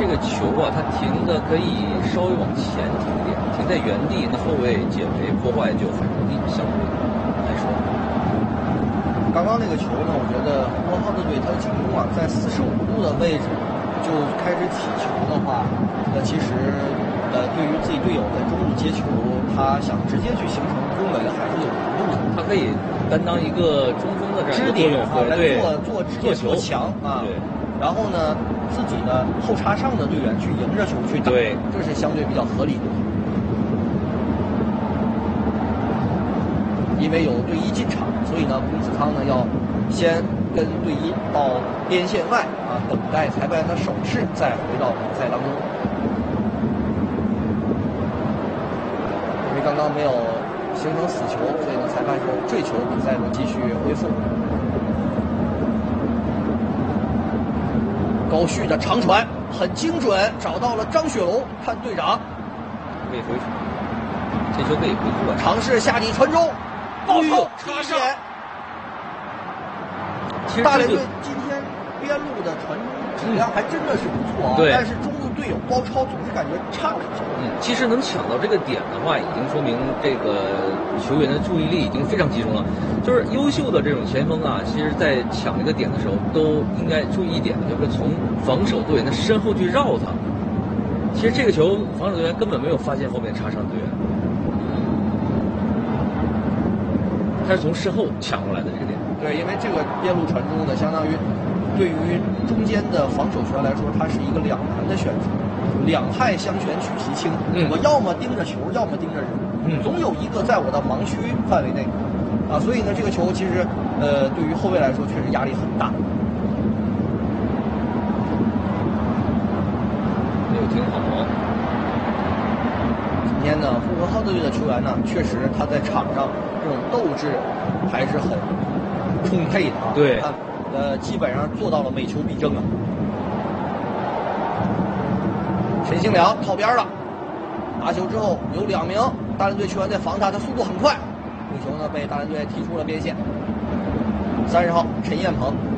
这个球啊，它停的可以稍微往前停点，停在原地，那后卫解围破坏就很容易，相对来说。 刚刚那个球呢，我觉得呼和浩特队他的进攻啊，在45度的位置就开始起球的话，其实对于自己队友在中路接球，他想直接去形成攻门还是有难度的。 他可以担当一个中锋的这样一个作用， 来做支点做墙啊。 对。 然后呢，自己的后插上的队员去迎着球去打， 对， 这是相对比较合理的。因为有队医进场，所以呢，龚子康呢要先跟队医到边线外啊，等待裁判的手势，再回到比赛当中。因为刚刚没有形成死球，所以呢，裁判说这球比赛呢继续恢复。高旭的长传很精准，找到了张雪龙，看队长。 可以回传，这球可以回传， 尝试下底传中，爆头插上。 其实大连队今天边路的传中质量还真的是不错啊，但是中路队友包抄总是感觉差了一些。 其实能抢到这个点的话，已经说明这个球员的注意力已经非常集中了。就是优秀的这种前锋啊，其实在抢这个点的时候，都应该注意一点，就是从防守队员的身后去绕他。其实这个球，防守队员根本没有发现后面插上队员，他是从身后抢过来的这个点。 对，因为这个边路传中呢，相当于对于中间的防守球员来说，它是一个两难的选择，两害相权取其轻。我要么盯着球，要么盯着人，总有一个在我的盲区范围内。啊，所以呢，这个球其实，对于后卫来说确实压力很大。 没有听好。 今天呢，呼和浩特队的球员呢，确实他在场上这种斗志还是很充沛的啊。 对。 基本上做到了每球必争啊。陈兴良靠边了，拿球之后有2名大连队球员在防他，他速度很快。这球呢被大连队踢出了边线。30号陈彦鹏